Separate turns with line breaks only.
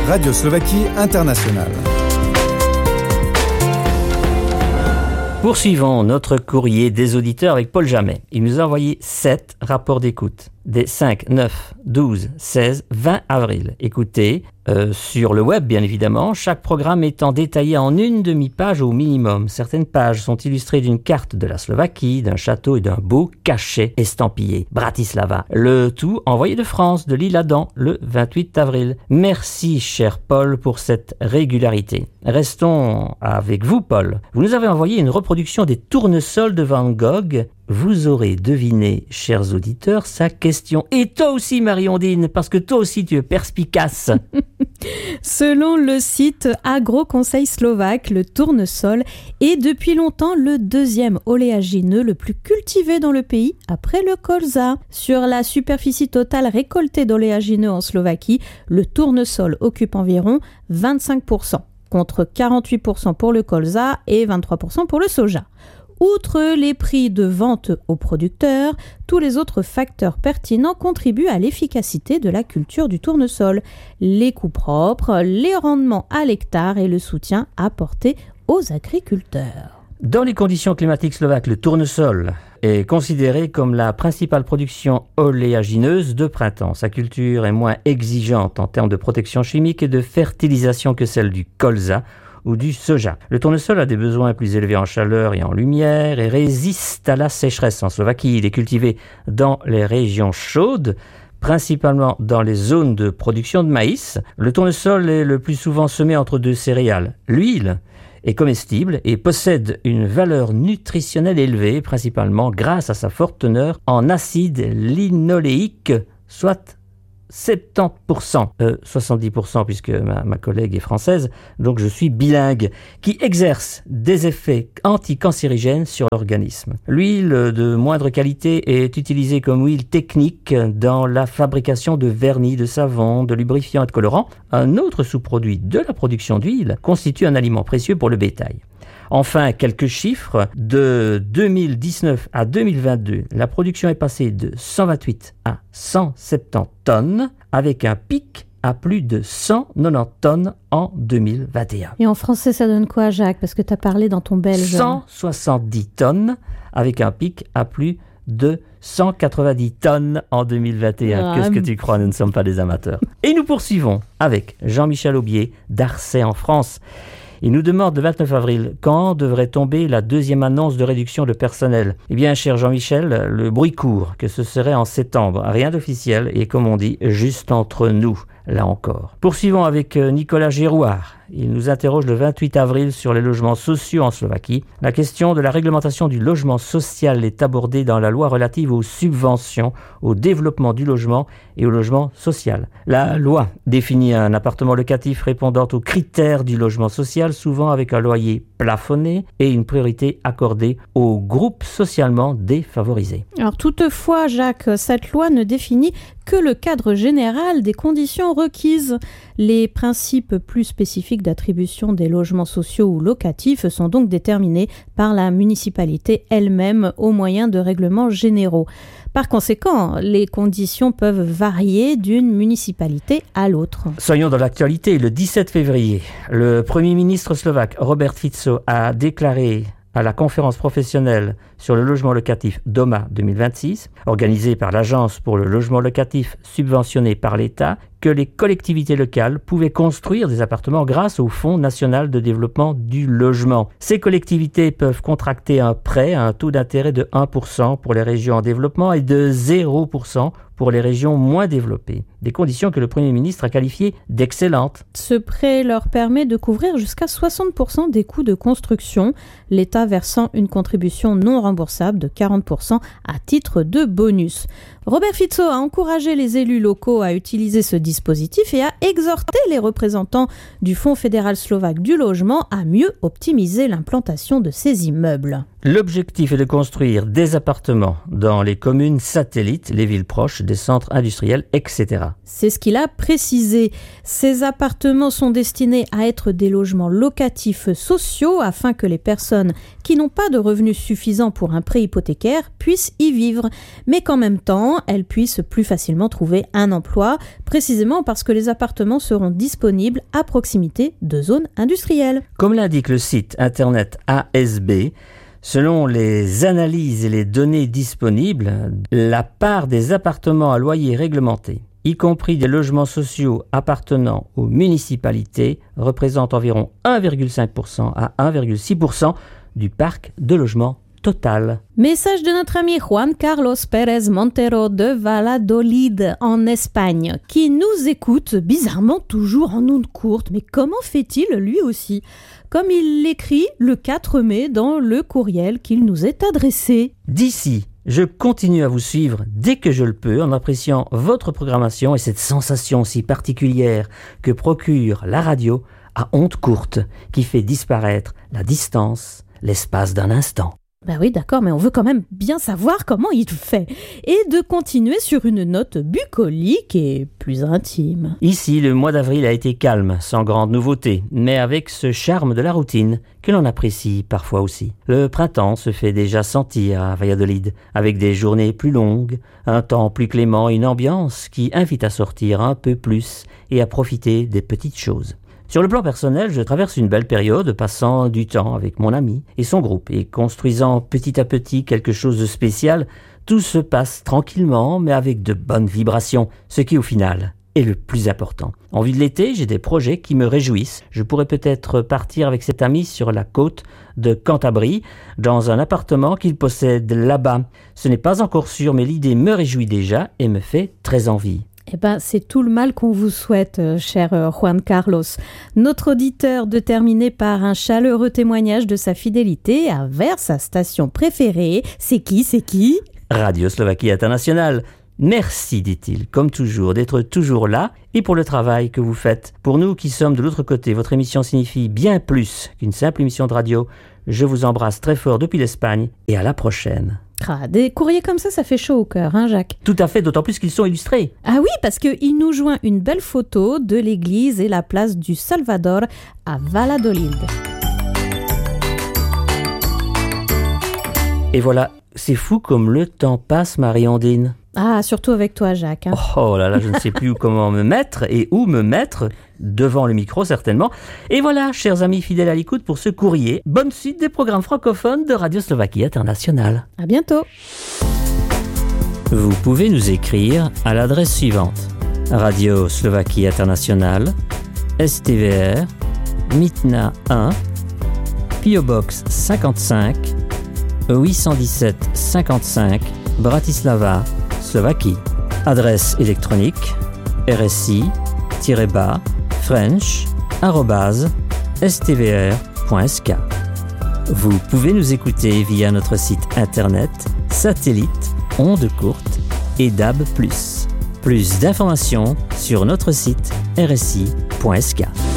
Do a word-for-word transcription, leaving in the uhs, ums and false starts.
Radio Slovaquie Internationale.
Poursuivons notre courrier des auditeurs avec Paul Jamet. Il nous a envoyé sept rapports d'écoute des cinq, neuf, douze, seize, vingt avril. Écoutez, euh, sur le web bien évidemment, chaque programme étant détaillé en une demi-page au minimum. Certaines pages sont illustrées d'une carte de la Slovaquie, d'un château et d'un beau cachet estampillé. Bratislava. Le tout envoyé de France, de l'Isle-Adam, le vingt-huit avril. Merci cher Paul pour cette régularité. Restons avec vous Paul. Vous nous avez envoyé une reproduction des tournesols de Van Gogh. Vous aurez deviné, chers auditeurs, sa question. Et toi aussi, Marie-Ondine, parce que toi aussi, tu es perspicace.
Selon le site Agro-Conseil Slovaque, le tournesol est depuis longtemps le deuxième oléagineux le plus cultivé dans le pays, après le colza. Sur la superficie totale récoltée d'oléagineux en Slovaquie, le tournesol occupe environ vingt-cinq pour cent, contre quarante-huit pour cent pour le colza et vingt-trois pour cent pour le soja. Outre les prix de vente aux producteurs, tous les autres facteurs pertinents contribuent à l'efficacité de la culture du tournesol. Les coûts propres, les rendements à l'hectare et le soutien apporté aux agriculteurs.
Dans les conditions climatiques slovaques, le tournesol est considéré comme la principale production oléagineuse de printemps. Sa culture est moins exigeante en termes de protection chimique et de fertilisation que celle du colza ou du soja. Le tournesol a des besoins plus élevés en chaleur et en lumière et résiste à la sécheresse. En Slovaquie, il est cultivé dans les régions chaudes, principalement dans les zones de production de maïs. Le tournesol est le plus souvent semé entre deux céréales. L'huile est comestible et possède une valeur nutritionnelle élevée, principalement grâce à sa forte teneur en acide linoléique, soit soixante-dix pour cent, euh, soixante-dix pour cent puisque ma, ma collègue est française, donc je suis bilingue, qui exerce des effets anticancérigènes sur l'organisme. L'huile de moindre qualité est utilisée comme huile technique dans la fabrication de vernis, de savon, de lubrifiants et de colorants. Un autre sous-produit de la production d'huile constitue un aliment précieux pour le bétail. Enfin, quelques chiffres. De deux mille dix-neuf à deux mille vingt-deux, la production est passée de cent vingt-huit à cent soixante-dix tonnes, avec un pic à plus de cent quatre-vingt-dix tonnes en deux mille vingt et un.
Et en français, ça donne quoi, Jacques? Parce que tu as parlé dans ton belge.
cent soixante-dix tonnes, avec un pic à plus de cent quatre-vingt-dix tonnes en deux mille vingt et un. Ah, Qu'est-ce que tu crois? Nous ne sommes pas des amateurs. Et nous poursuivons avec Jean-Michel Aubier d'Arcey en France. Il nous demande le vingt-neuf avril, quand devrait tomber la deuxième annonce de réduction de personnel? Eh bien, cher Jean-Michel, le bruit court que ce serait en septembre. Rien d'officiel et, comme on dit, juste entre nous, là encore. Poursuivons avec Nicolas Girouard. Il nous interroge le vingt-huit avril sur les logements sociaux en Slovaquie. La question de la réglementation du logement social est abordée dans la loi relative aux subventions, au développement du logement et au logement social. La loi définit un appartement locatif répondant aux critères du logement social, souvent avec un loyer plafonné et une priorité accordée aux groupes socialement défavorisés.
Alors toutefois, Jacques, cette loi ne définit que le cadre général des conditions requises. Les principes plus spécifiques d'attribution des logements sociaux ou locatifs sont donc déterminés par la municipalité elle-même au moyen de règlements généraux. Par conséquent, les conditions peuvent varier d'une municipalité à l'autre.
Soyons dans l'actualité. Le dix-sept février, le Premier ministre slovaque Robert Fico a déclaré à la conférence professionnelle sur le logement locatif DOMA deux mille vingt-six, organisée par l'Agence pour le logement locatif subventionné par l'État, que les collectivités locales pouvaient construire des appartements grâce au Fonds national de développement du logement. Ces collectivités peuvent contracter un prêt à un taux d'intérêt de un pour cent pour les régions en développement et de zéro pour cent pour les régions moins développées. Des conditions que le Premier ministre a qualifiées d'excellentes.
Ce prêt leur permet de couvrir jusqu'à soixante pour cent des coûts de construction, l'État versant une contribution non remboursable de quarante pour cent à titre de bonus. Robert Fico a encouragé les élus locaux à utiliser ce dispositif et a exhorté les représentants du Fonds fédéral slovaque du logement à mieux optimiser l'implantation de ces immeubles.
L'objectif est de construire des appartements dans les communes satellites, les villes proches des centres industriels, et cetera.
C'est ce qu'il a précisé. Ces appartements sont destinés à être des logements locatifs sociaux afin que les personnes qui n'ont pas de revenus suffisants pour un prêt hypothécaire puissent y vivre, mais qu'en même temps, elles puissent plus facilement trouver un emploi, précisément parce que les appartements seront disponibles à proximité de zones industrielles.
Comme l'indique le site internet A S B, selon les analyses et les données disponibles, la part des appartements à loyer réglementé, y compris des logements sociaux appartenant aux municipalités, représente environ un virgule cinq pour cent à un virgule six pour cent du parc de logements total.
Message de notre ami Juan Carlos Pérez Montero de Valladolid en Espagne, qui nous écoute bizarrement toujours en ondes courtes. Mais comment fait-il lui aussi ? Comme il l'écrit le quatre mai dans le courriel qu'il nous est adressé.
D'ici, je continue à vous suivre dès que je le peux en appréciant votre programmation et cette sensation si particulière que procure la radio à ondes courtes qui fait disparaître la distance, l'espace d'un instant.
Ben oui, d'accord, mais on veut quand même bien savoir comment il fait. Et de continuer sur une note bucolique et plus intime.
Ici, le mois d'avril a été calme, sans grande nouveauté, mais avec ce charme de la routine que l'on apprécie parfois aussi. Le printemps se fait déjà sentir à Valladolid, avec des journées plus longues, un temps plus clément et une ambiance qui invite à sortir un peu plus et à profiter des petites choses. Sur le plan personnel, je traverse une belle période passant du temps avec mon ami et son groupe et construisant petit à petit quelque chose de spécial. Tout se passe tranquillement mais avec de bonnes vibrations, ce qui au final est le plus important. En vue de l'été, j'ai des projets qui me réjouissent. Je pourrais peut-être partir avec cet ami sur la côte de Cantabrie, dans un appartement qu'il possède là-bas. Ce n'est pas encore sûr, mais l'idée me réjouit déjà et me fait très envie.
Eh ben, c'est tout le mal qu'on vous souhaite, euh, cher euh, Juan Carlos. Notre auditeur de terminer par un chaleureux témoignage de sa fidélité envers sa station préférée. C'est qui, c'est qui ?
Radio Slovaquie Internationale. Merci, dit-il, comme toujours, d'être toujours là et pour le travail que vous faites. Pour nous qui sommes de l'autre côté, votre émission signifie bien plus qu'une simple émission de radio. Je vous embrasse très fort depuis l'Espagne et à la prochaine.
Ah, des courriers comme ça, ça fait chaud au cœur, hein Jacques ?
Tout à fait, d'autant plus qu'ils sont illustrés.
Ah oui, parce qu'il nous joint une belle photo de l'église et la place du Salvador à Valladolid.
Et voilà, c'est fou comme le temps passe, Marie-Ondine.
Ah, surtout avec toi, Jacques. Hein.
Oh là là, je ne sais plus comment me mettre et où me mettre, devant le micro certainement. Et voilà, chers amis fidèles à l'écoute pour ce courrier. Bonne suite des programmes francophones de Radio Slovaquie Internationale.
À bientôt.
Vous pouvez nous écrire à l'adresse suivante. Radio Slovaquie Internationale, S T V R, Mitna un, P O Box cinquante-cinq, huit cent dix-sept cinquante-cinq, Bratislava, Slovaquie. Adresse électronique rsi-bas french arobase s t v r point s k. Vous pouvez nous écouter via notre site internet, satellite, ondes courtes et D A B plus. Plus d'informations sur notre site r s i point s k.